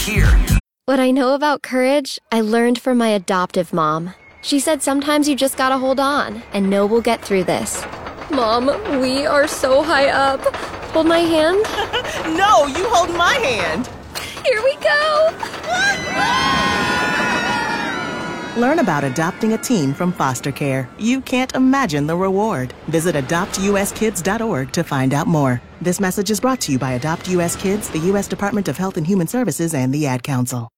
here. What I know about courage, I learned from my adoptive mom. She said sometimes you just gotta hold on and know we'll get through this. Mom, we are so high up. Hold my hand. No, you hold my hand. Here we go. Learn about adopting a teen from foster care. You can't imagine the reward. Visit adoptuskids.org to find out more. This message is brought to you by Adopt US Kids, the U.S. Department of Health and Human Services, and the Ad Council.